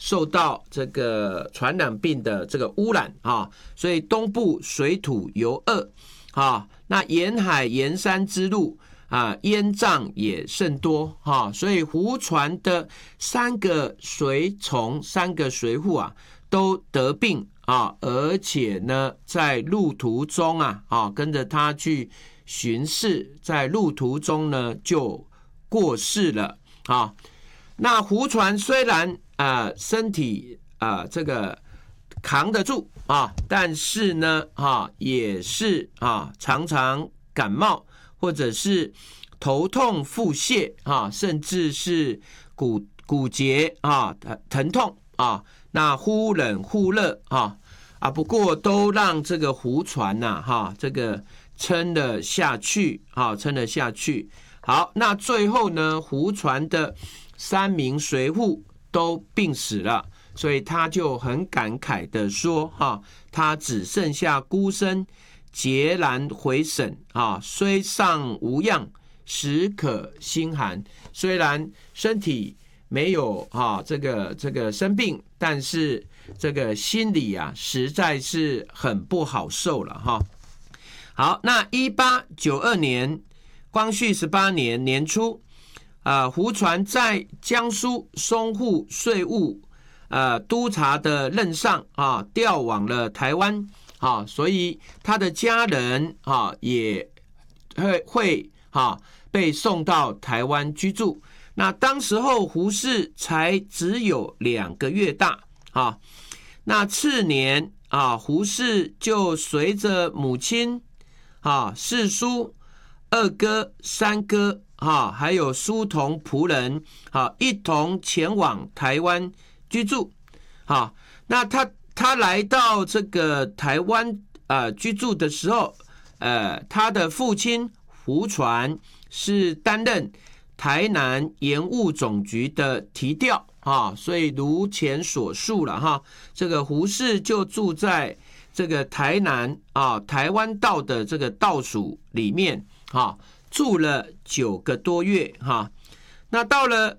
受到这个传染病的这个污染啊，所以东部水土尤恶啊。那沿海沿山之路啊，烟瘴也甚多哈，所以湖船的3个随从、3个随扈啊，都得病啊，而且呢，在路途中跟着他去巡视，在路途中呢就过世了啊。那湖船虽然身体这个扛得住啊，但是呢也是常常感冒，或者是头痛腹泻甚至是骨节疼痛那忽冷忽热不过都让这个湖船这个撑了下去撑了下去。好，那最后呢，湖船的3名随扈都病死了，所以他就很感慨的说他只剩下孤身孑然回省虽尚无恙，实可心寒。虽然身体没有这个生病，但是这个心里实在是很不好受了好，那1892年光绪18年年初湖船在江苏淞沪税务督察的任上调往了台湾所以他的家人也会被送到台湾居住。那当时候胡适才只有2个月大那次年胡适就随着母亲四叔、2哥、3哥还有书童仆人一同前往台湾居住那他来到这个台湾居住的时候他的父亲胡传是担任台南盐务总局的提调所以如前所述了这个胡适就住在这个台南台湾道的这个道署里面住了9个多月那到了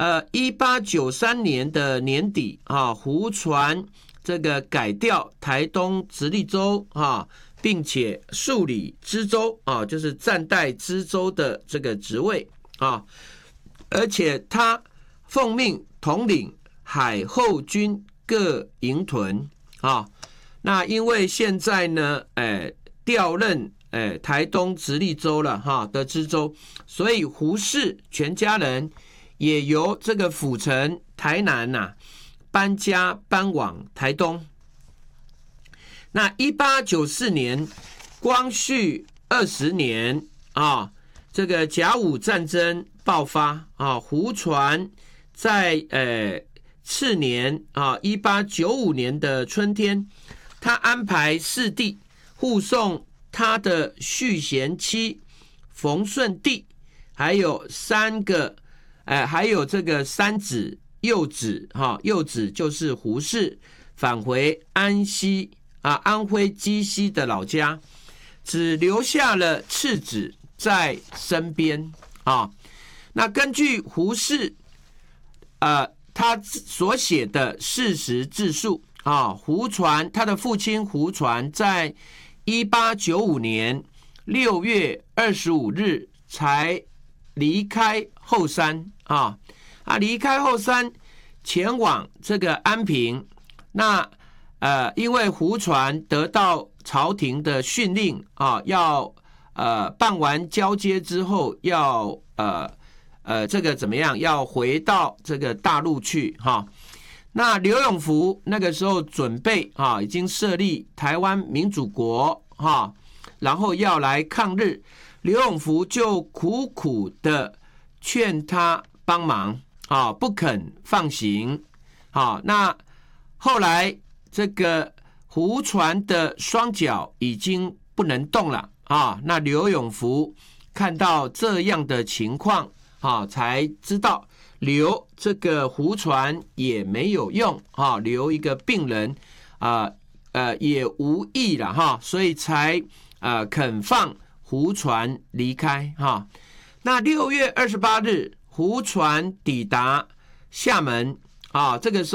1893年的年底胡传这个改调台东直隶州并且署理知州就是暂代知州的这个职位而且他奉命统领海后军各营屯那因为现在呢调任台东直隶州了的知州，所以胡适全家人也由这个府城台南搬家搬往台东。那1894年光绪20年这个甲午战争爆发胡传在次年1895年的春天，他安排4弟护送他的续弦妻冯顺弟，还有3个还有这个3子幼子幼子就是胡适返回安徽鸡西的老家，只留下了次子在身边那根据胡适他所写的事实自述胡传他的父亲胡传在1895年6月25日才离开后山离开后山前往这个安平。那因为胡传得到朝廷的训令要办完交接之后要这个怎么样？要回到这个大陆去那刘永福那个时候准备已经设立台湾民主国然后要来抗日，刘永福就苦苦的劝他帮忙不肯放行那后来这个胡传的双脚已经不能动了那刘永福看到这样的情况才知道留这个胡传也没有用留一个病人也无益了所以才肯放胡传离开那6月28日胡传抵达厦门这个时候